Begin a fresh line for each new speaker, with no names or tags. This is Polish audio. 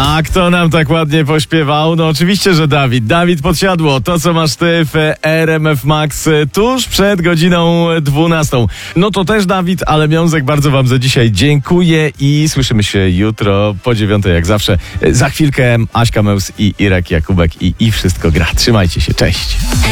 A kto nam tak ładnie pośpiewał? No oczywiście, że Dawid. Dawid Podsiadło. To, co masz ty w RMF Max tuż przed godziną 12. No to też Dawid, ale Wiązek, bardzo wam za dzisiaj dziękuję i słyszymy się jutro po 9 jak zawsze. Za chwilkę Aśka Meus i Irek Jakubek i Wszystko gra. Trzymajcie się, cześć.